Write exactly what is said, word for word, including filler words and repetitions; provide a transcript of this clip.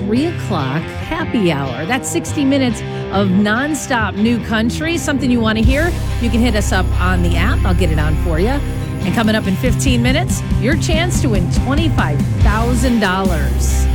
three o'clock happy hour. That's sixty minutes of nonstop new country. Something you want to hear, you can hit us up on the app. I'll get it on for you. And coming up in fifteen minutes, your chance to win twenty-five thousand dollars.